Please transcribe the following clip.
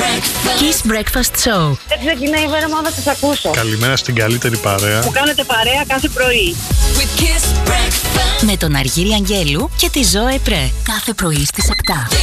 Kiss Breakfast Show. Δεν ξεκινάει η μέρα μου να σας ακούσω. Καλημέρα στην καλύτερη παρέα. Που κάνετε παρέα κάθε πρωί. Με τον Αργύρι Αγγέλου και τη Ζωέ Πρέ. Κάθε πρωί στις 7.